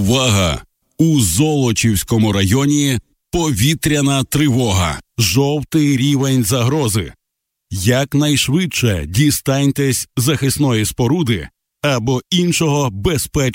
Увага! У Золочівському районі повітряна тривога. Жовтий рівень загрози. Якнайшвидше дістаньтесь захисної споруди або іншого безпечного